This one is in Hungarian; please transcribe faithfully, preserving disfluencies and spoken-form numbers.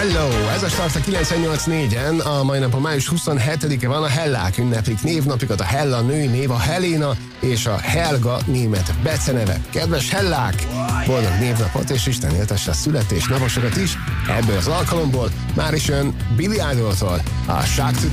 Hello! Ez a Start a kilencvennyolc négyen, a mai napon május huszonhetedike van, a Hellák ünneplik névnapikat, a Hella női név, a Helena és a Helga német beceneve. Kedves Hellák! Boldog névnapot, és Isten éltesse a születésnaposokat is. Ebből az alkalomból már is jön Billy Idoltól a Shock to